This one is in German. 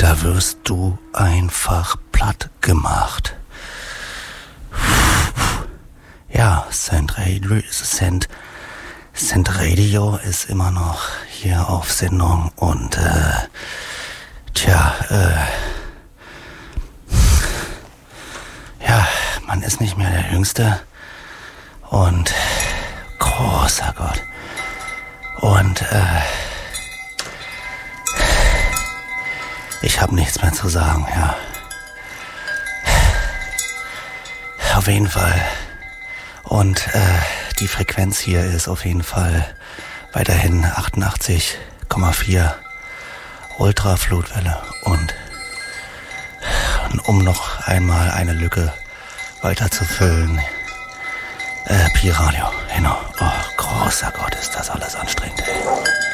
da wirst du einfach platt gemacht. Ja, Cent Radio ist immer noch hier auf Sendung und ja, man ist nicht mehr der Jüngste und großer Gott. Und ich habe nichts mehr zu sagen, ja. Auf jeden Fall. Und die Frequenz hier ist auf jeden Fall weiterhin 88,4 Ultraflutwelle. Und um noch einmal eine Lücke weiter zu füllen, Pi Radio, genau. Oh, großer Gott, ist das alles anstrengend, ey.